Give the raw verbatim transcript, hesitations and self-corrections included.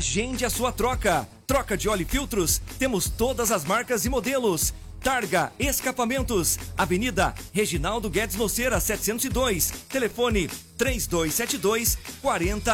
Agende a sua troca. Troca de óleo e filtros, temos todas as marcas e modelos. Targa Escapamentos, Avenida Reginaldo Guedes Noceira, setecentos e dois. Telefone três dois sete dois, quatro zero